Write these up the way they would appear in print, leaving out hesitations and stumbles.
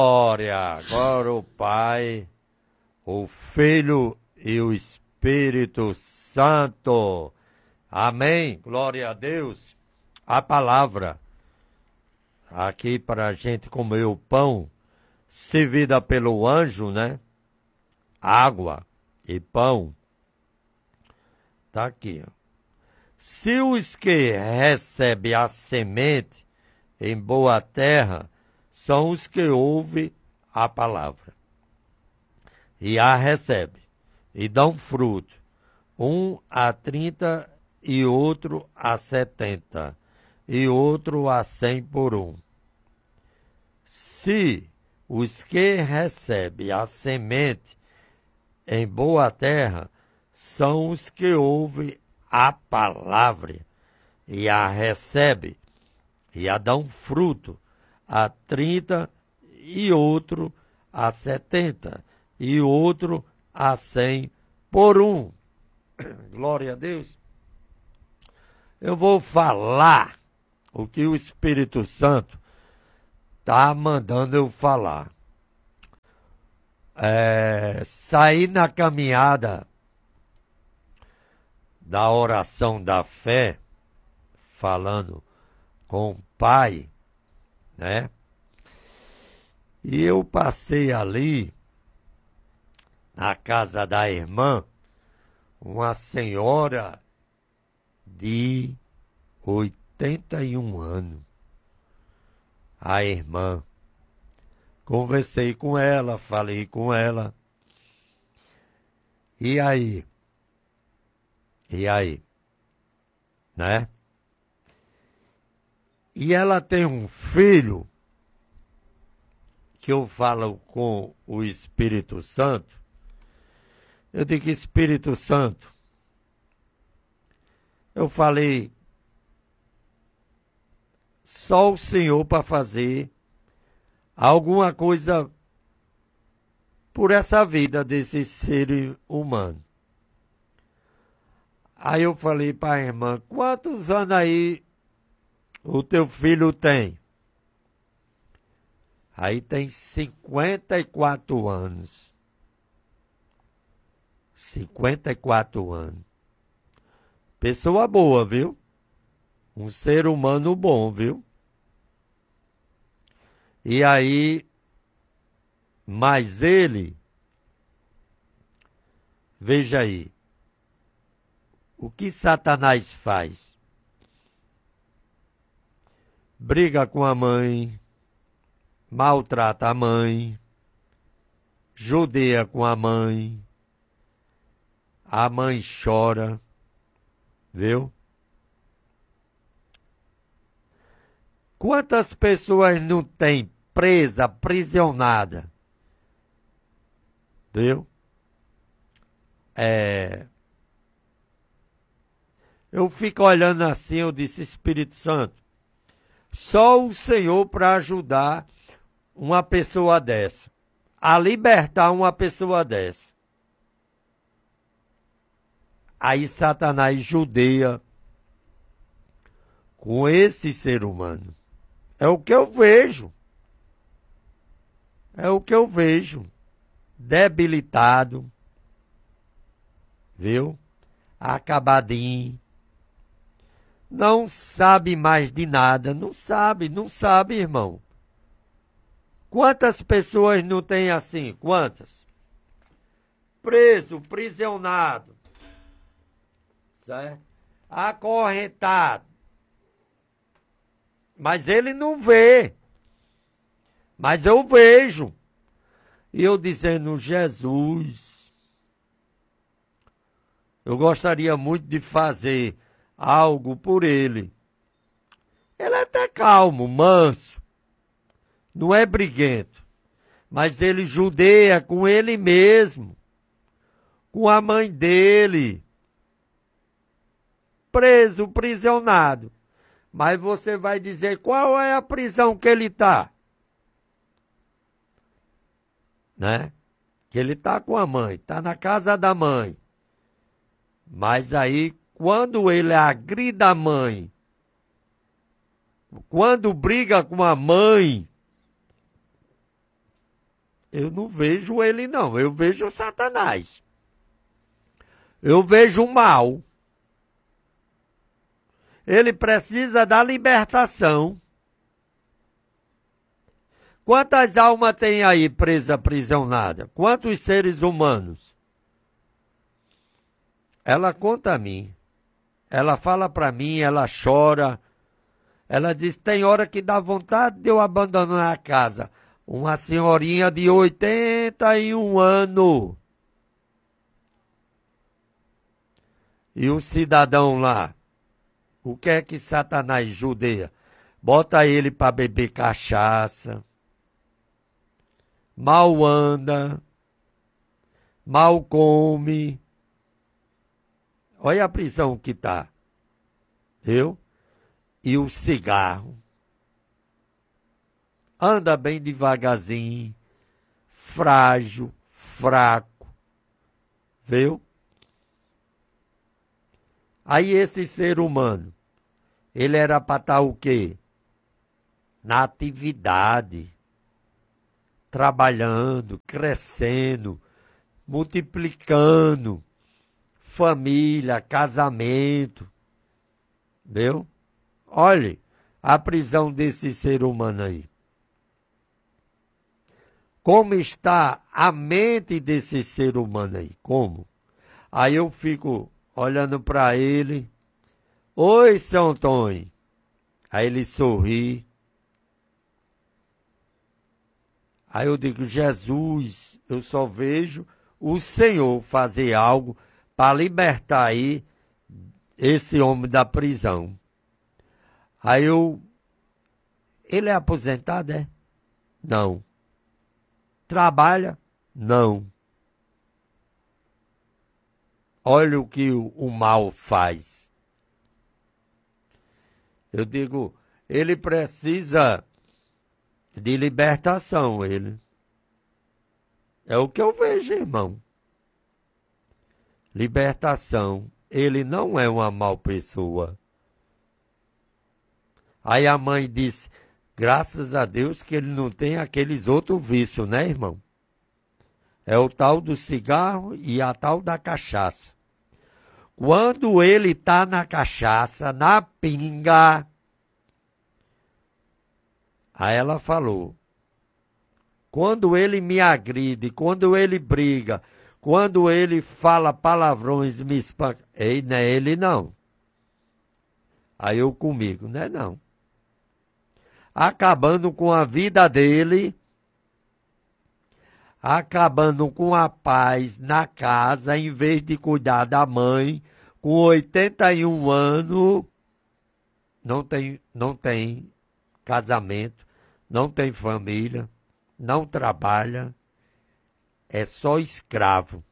Glória, agora o Pai, o Filho e o Espírito Santo. Amém. Glória a Deus. A palavra aqui para a gente comer o pão, servida pelo anjo, né? Água e pão. Tá aqui, ó. Se os que recebem a semente em boa terra são os que ouvem a palavra e a recebem e dão fruto, um a 30 e outro a 70 e outro a 100 por um. Se os que recebem a semente em boa terra são os que ouvem a palavra e a recebem e a dão fruto, a 30 e outro a 70 e outro a 100 por um. Glória a Deus. Eu vou falar o que o Espírito Santo está mandando eu falar. Sair na caminhada da oração da fé, falando com o Pai, né? E eu passei ali, na casa da irmã, uma senhora de 81 anos. A irmã. Conversei com ela, falei com ela. E aí? Né? E ela tem um filho, que eu falo com o Espírito Santo. Eu digo, Espírito Santo, eu falei, só o Senhor para fazer alguma coisa por essa vida desse ser humano. Aí eu falei para a irmã, quantos anos aí o teu filho tem? Aí tem 54 anos. 54 anos. Pessoa boa, viu? Um ser humano bom, viu? E aí, mas ele, veja aí, o que Satanás faz? Briga com a mãe, maltrata a mãe, judia com a mãe chora, viu? Quantas pessoas não tem presa, aprisionada? Viu? Eu fico olhando assim, eu disse, Espírito Santo, só o Senhor para ajudar uma pessoa dessa, a libertar uma pessoa dessa. Aí Satanás judia com esse ser humano. É o que eu vejo. É o que eu vejo. Debilitado. Viu? Acabadinho. Não sabe mais de nada. Não sabe, irmão. Quantas pessoas não tem assim? Quantas? Preso, prisionado. Certo? Acorrentado. Mas ele não vê. Mas eu vejo. E eu dizendo, Jesus, eu gostaria muito de fazer algo por ele. Ele é até calmo, manso. Não é briguento. Mas ele judia com ele mesmo. Com a mãe dele. Preso, prisionado. Mas você vai dizer qual é a prisão que ele está. Né? Que ele está com a mãe, está na casa da mãe. Mas aí, quando ele agride a mãe, quando briga com a mãe, eu não vejo ele não, eu vejo Satanás. Eu vejo o mal. Ele precisa da libertação. Quantas almas tem aí presa, aprisionada? Quantos seres humanos? Ela conta a mim. Ela fala para mim, ela chora. Ela diz, tem hora que dá vontade de eu abandonar a casa. Uma senhorinha de 81 anos. E o cidadão lá, o que é que Satanás judeia? Bota ele para beber cachaça. Mal anda. Mal come. Olha a prisão que tá. Viu? E o cigarro. Anda bem devagarzinho. Frágil, fraco. Viu? Aí esse ser humano, ele era para estar o quê? Na atividade. Trabalhando, crescendo, multiplicando. Família, casamento. Viu? Olhe a prisão desse ser humano aí. Como está a mente desse ser humano aí? Como? Aí eu fico olhando para ele. Oi, São Antônio. Aí ele sorri. Aí eu digo, Jesus, eu só vejo o Senhor fazer algo para libertar aí esse homem da prisão. Aí ele é aposentado, é? Não. Trabalha? Não. Olha o que o mal faz. Eu digo, ele precisa de libertação, ele. É o que eu vejo, irmão. Libertação. Ele não é uma mal pessoa. Aí a mãe disse, graças a Deus que ele não tem aqueles outros vícios, né, irmão? É o tal do cigarro e a tal da cachaça. Quando ele está na cachaça, na pinga, aí ela falou, quando ele me agride, quando ele briga, quando ele fala palavrões, me espanca, ei, não é ele não. Aí eu comigo, não é não. Acabando com a vida dele, acabando com a paz na casa, em vez de cuidar da mãe, com 81 anos, não tem casamento, não tem família, não trabalha, é só escravo.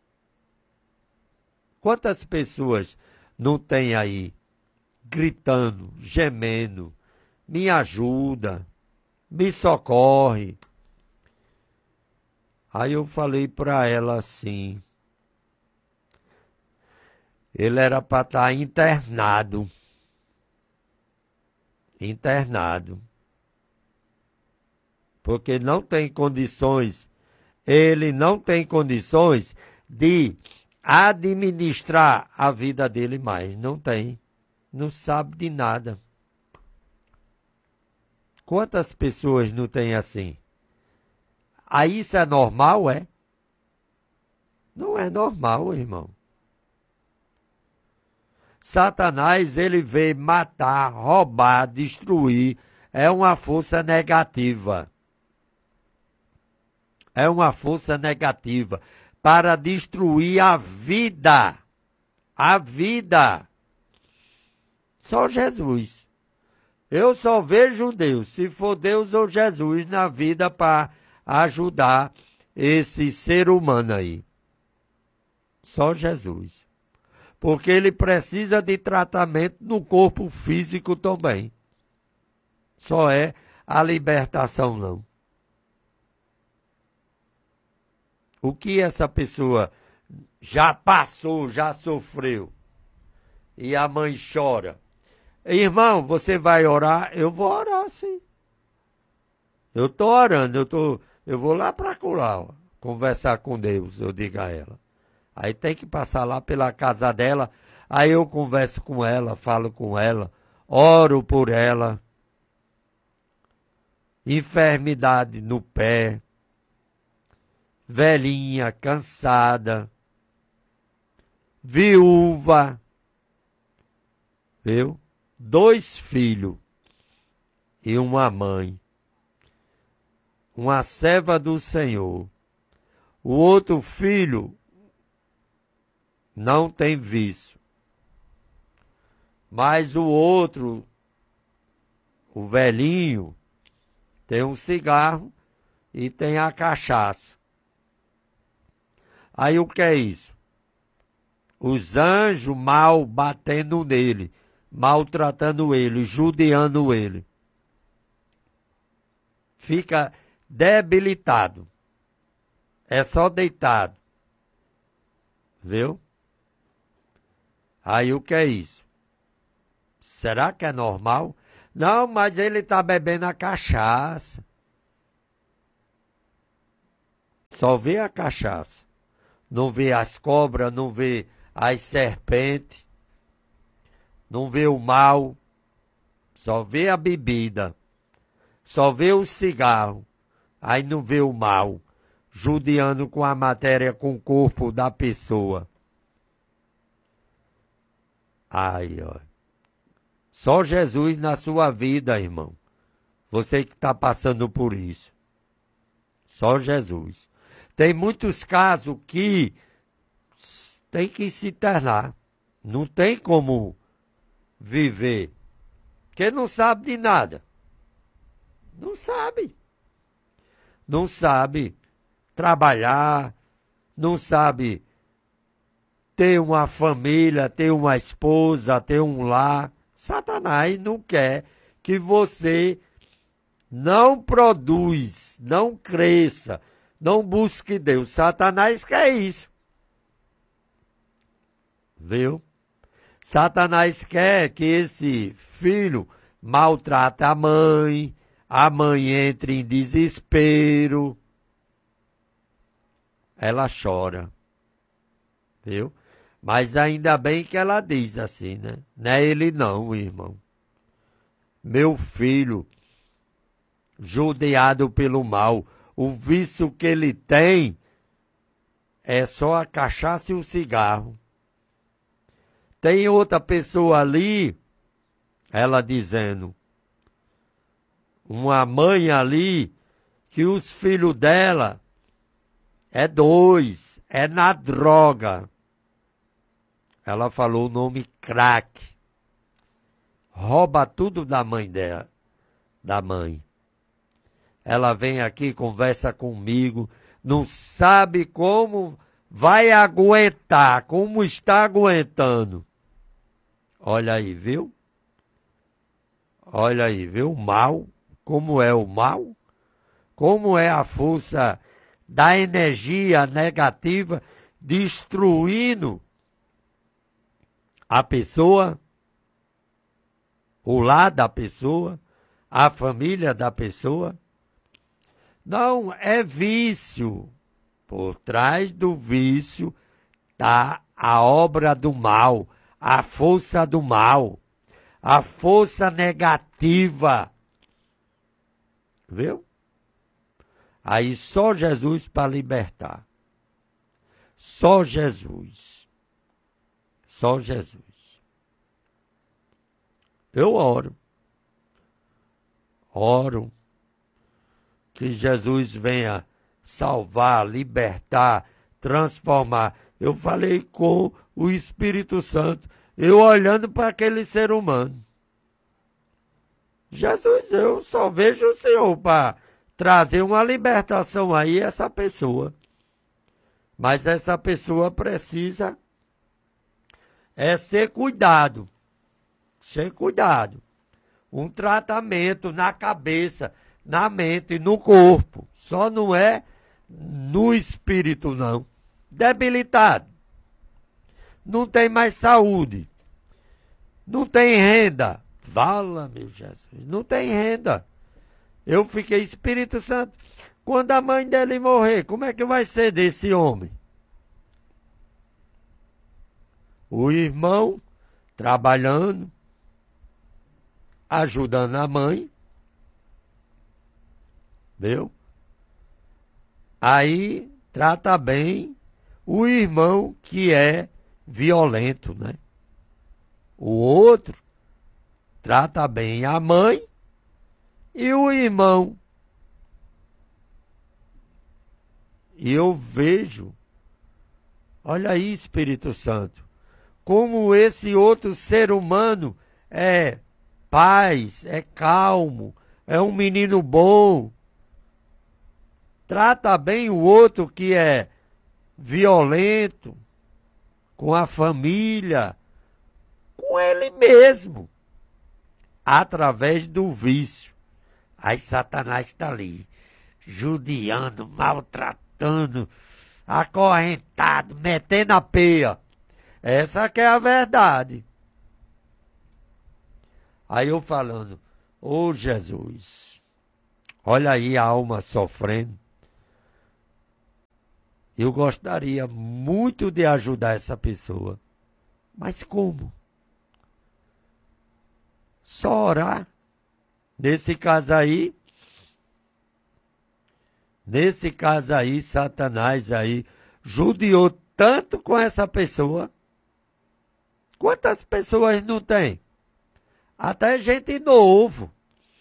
Quantas pessoas não tem aí gritando, gemendo, me ajuda, me socorre. Aí eu falei para ela assim, ele era para estar internado. Internado. Porque não tem condições, ele não tem condições de administrar a vida dele mais. Não tem. Não sabe de nada. Quantas pessoas não tem assim? Aí isso é normal, é? Não é normal, irmão. Satanás, ele veio matar, roubar, destruir. É uma força negativa. É uma força negativa para destruir a vida. A vida. Só Jesus. Eu só vejo Deus, se for Deus ou Jesus na vida para ajudar esse ser humano aí. Só Jesus. Porque ele precisa de tratamento no corpo físico também. Só é a libertação não. O que essa pessoa já passou, já sofreu. E a mãe chora. Irmão, você vai orar? Eu vou orar, sim. Eu estou orando, Eu vou lá para lá, conversar com Deus, eu digo a ela. Aí tem que passar lá pela casa dela, aí eu converso com ela, falo com ela, oro por ela. Enfermidade no pé, velhinha, cansada, viúva, viu? 2 filhos e uma mãe, uma serva do Senhor. O outro filho não tem vício, mas o outro, o velhinho, tem um cigarro e tem a cachaça. Aí o que é isso? Os anjos mal batendo nele, maltratando ele, judiando ele. Fica debilitado. É só deitado. Viu? Aí o que é isso? Será que é normal? Não, mas ele está bebendo a cachaça. Só vê a cachaça. Não vê as cobras, não vê as serpentes. Não vê o mal. Só vê a bebida. Só vê o cigarro. Aí não vê o mal. Judiando com a matéria, com o corpo da pessoa. Aí, ó. Só Jesus na sua vida, irmão. Você que está passando por isso. Só Jesus. Tem muitos casos que tem que se internar. Não tem como viver. Porque não sabe de nada. Não sabe. Não sabe trabalhar. Não sabe ter uma família, ter uma esposa, ter um lar. Satanás não quer que você não produz, não cresça, não busque Deus. Satanás quer isso. Viu? Satanás quer que esse filho maltrate a mãe entre em desespero. Ela chora. Viu? Mas ainda bem que ela diz assim, né? Não é ele não, irmão. Meu filho, judiado pelo mal, o vício que ele tem é só a cachaça e o cigarro. Tem outra pessoa ali, ela dizendo, uma mãe ali, que os filhos dela é 2, é na droga. Ela falou o nome crack. Rouba tudo da mãe dela, da mãe. Ela vem aqui, conversa comigo, não sabe como vai aguentar, como está aguentando. Olha aí, viu? Olha aí, viu? O mal, como é o mal? Como é a força da energia negativa destruindo a pessoa, o lar da pessoa, a família da pessoa. Não, é vício. Por trás do vício está a obra do mal, a força do mal, a força negativa. Viu? Aí só Jesus para libertar. Só Jesus. Só Jesus. Eu oro. Oro que Jesus venha salvar, libertar, transformar. Eu falei com o Espírito Santo, eu olhando para aquele ser humano. Jesus, eu só vejo o Senhor para trazer uma libertação aí a essa pessoa. Mas essa pessoa precisa ser cuidado. Ser cuidado. Um tratamento na cabeça, na mente e no corpo. Só não é no espírito, não. Debilitado. Não tem mais saúde. Não tem renda. Fala, meu Jesus. Não tem renda. Eu fiquei, Espírito Santo, Quando a mãe dele morrer, como é que vai ser desse homem? O irmão trabalhando, ajudando a mãe, viu? Aí trata bem o irmão que é violento, né? O outro trata bem a mãe e o irmão. E eu vejo, olha aí, Espírito Santo, como esse outro ser humano é paz, é calmo, é um menino bom. Trata bem o outro que é violento, com a família, com ele mesmo, através do vício. Aí Satanás está ali, judiando, maltratando, acorrentado, metendo a peia. Essa que é a verdade. Aí eu falando, ô Jesus, olha aí a alma sofrendo. Eu gostaria muito de ajudar essa pessoa. Mas como? Só orar. Nesse caso aí, Satanás aí judiou tanto com essa pessoa. Quantas pessoas não tem? Até gente novo.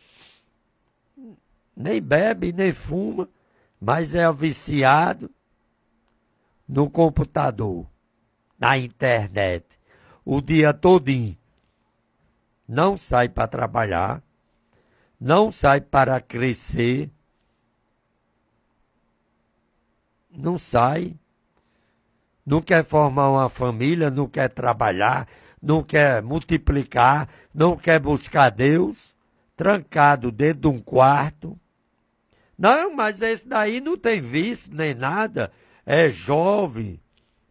Nem bebe, nem fuma, mas é viciado no computador, na internet, o dia todinho. Não sai para trabalhar, não sai para crescer, não sai, não quer formar uma família, não quer trabalhar, não quer multiplicar, não quer buscar Deus, trancado dentro de um quarto. Não, mas esse daí não tem vício nem nada, é jovem,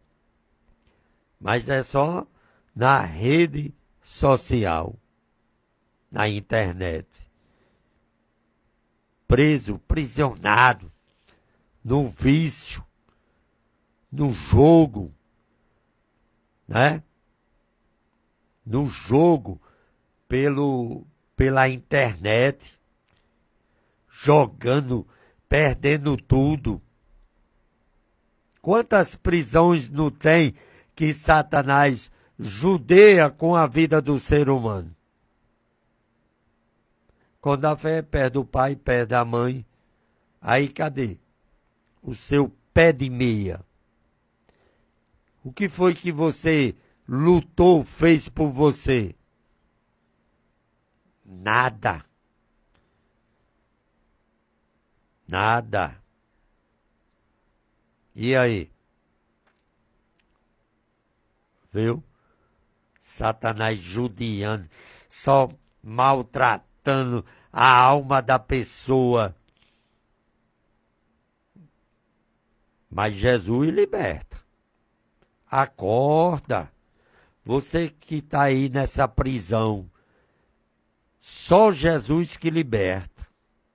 mas é só na rede social, na internet. Preso, prisionado, no vício, no jogo, né? No jogo pela internet, jogando, perdendo tudo. Quantas prisões não tem que Satanás judeia com a vida do ser humano? Quando a fé perde o pai, perde a mãe, aí cadê o seu pé de meia? O que foi que você lutou, fez por você? Nada. Nada. E aí? Viu? Satanás judiando, só maltratando a alma da pessoa. Mas Jesus liberta. Acorda. Você que está aí nessa prisão, só Jesus que liberta.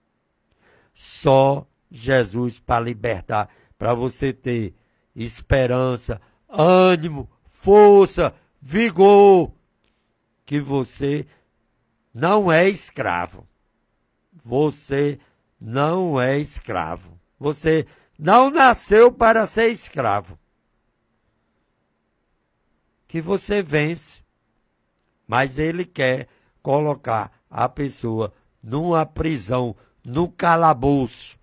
Só Jesus para libertar, para você ter esperança, ânimo, força, vigor, que você não é escravo. Você não é escravo. Você não nasceu para ser escravo. Que você vence, mas ele quer colocar a pessoa numa prisão, no calabouço,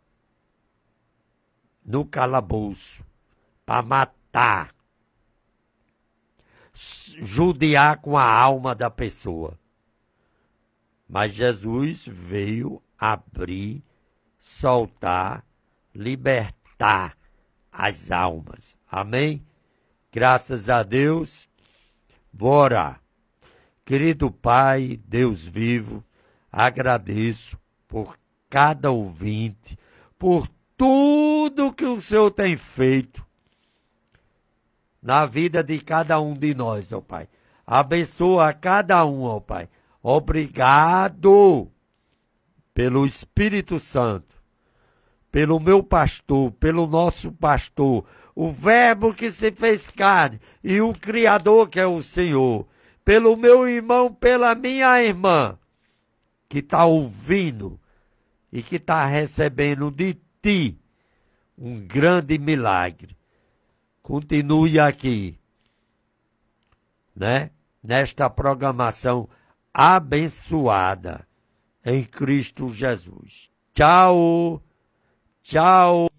para matar, judiar com a alma da pessoa. Mas Jesus veio abrir, soltar, libertar as almas. Amém? Graças a Deus, vou orar. Querido Pai, Deus vivo, agradeço por cada ouvinte, por tudo que o Senhor tem feito na vida de cada um de nós, ó Pai. Abençoa a cada um, ó Pai. Obrigado pelo Espírito Santo, pelo meu pastor, pelo nosso pastor, o Verbo que se fez carne e o Criador que é o Senhor, pelo meu irmão, pela minha irmã, que está ouvindo e que está recebendo de ti um grande milagre. Continue aqui, né? Nesta programação abençoada em Cristo Jesus. Tchau, tchau.